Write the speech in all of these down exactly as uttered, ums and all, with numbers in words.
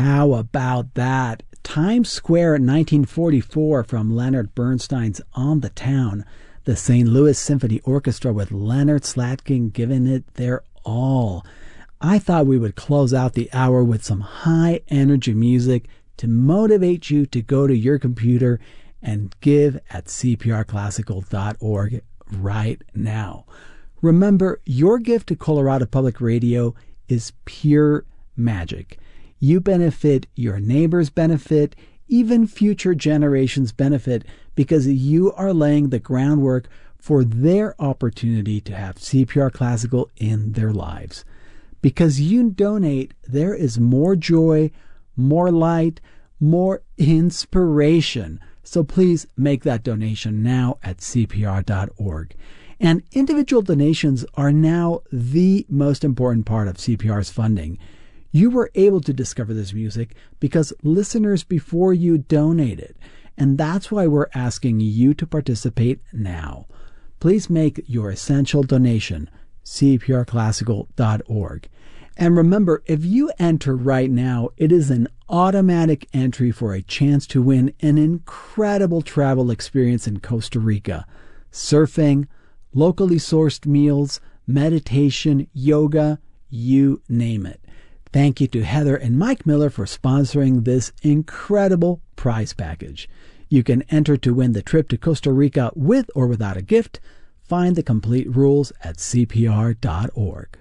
How about that? Times Square in nineteen forty-four from Leonard Bernstein's On the Town. The Saint Louis Symphony Orchestra with Leonard Slatkin giving it their all. I thought we would close out the hour with some high-energy music to motivate you to go to your computer and give at C P R classical dot org right now. Remember, your gift to Colorado Public Radio is pure magic. You benefit, your neighbors benefit, even future generations benefit because you are laying the groundwork for their opportunity to have C P R Classical in their lives. Because you donate, there is more joy, more light, more inspiration. So please make that donation now at C P R dot org. And individual donations are now the most important part of C P R's funding. You were able to discover this music because listeners before you donated. And that's why we're asking you to participate now. Please make your essential donation, C P R classical dot org. And remember, if you enter right now, it is an automatic entry for a chance to win an incredible travel experience in Costa Rica. Surfing, locally sourced meals, meditation, yoga, you name it. Thank you to Heather and Mike Miller for sponsoring this incredible prize package. You can enter to win the trip to Costa Rica with or without a gift. Find the complete rules at C P R dot org.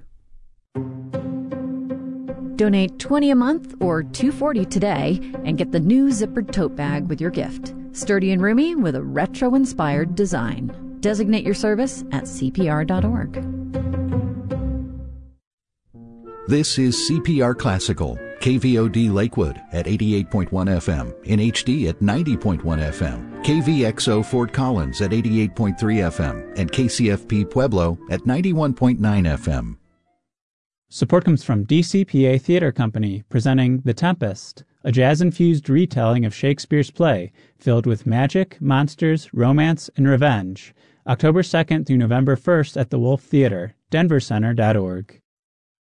Donate twenty dollars a month or two hundred forty dollars today and get the new zippered tote bag with your gift. Sturdy and roomy with a retro-inspired design. Designate your service at C P R dot org. This is C P R Classical, K V O D Lakewood at eighty-eight point one F M, in H D at ninety point one F M, K V X O Fort Collins at eighty-eight point three F M, and K C F P Pueblo at ninety-one point nine F M. Support comes from D C P A Theater Company, presenting The Tempest, a jazz-infused retelling of Shakespeare's play filled with magic, monsters, romance, and revenge. October second through November first at the Wolf Theater, denver center dot org.